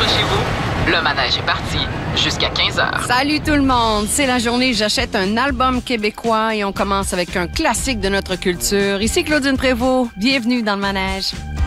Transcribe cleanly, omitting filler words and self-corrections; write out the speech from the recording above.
Accrochez-vous, le manège est parti jusqu'à 15h. Salut tout le monde! C'est la journée J'achète un album québécois et on commence avec un classique de notre culture. Ici Claudine Prévost, bienvenue dans le manège.